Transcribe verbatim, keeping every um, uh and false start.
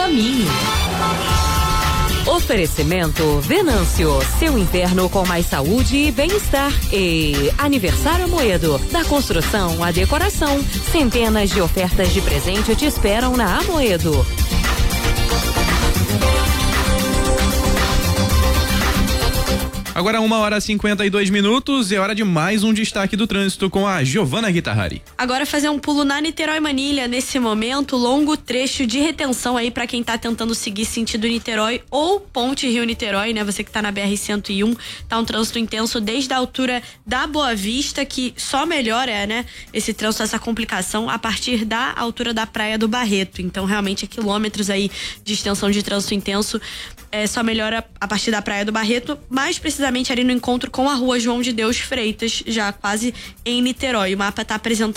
caminho. Oferecimento Venâncio, seu inverno com mais saúde e bem-estar. E Aniversário Amoedo, da construção à decoração. Centenas de ofertas de presente te esperam na Amoedo. Agora uma hora e cinquenta e dois minutos, é hora de mais um destaque do trânsito com a Giovana Guitarrari. Agora fazer um pulo na Niterói Manilha, nesse momento, longo trecho de retenção aí para quem tá tentando seguir sentido Niterói ou Ponte Rio Niterói, né? Você que tá na B R cento e um, tá um trânsito intenso desde a altura da Boa Vista, que só melhora, né? Esse trânsito, essa complicação a partir da altura da Praia do Barreto. Então realmente é quilômetros aí de extensão de trânsito intenso, é, só melhora a partir da Praia do Barreto, mais precisamente ali no encontro com a Rua João de Deus Freitas, já quase em Niterói. O mapa está apresentando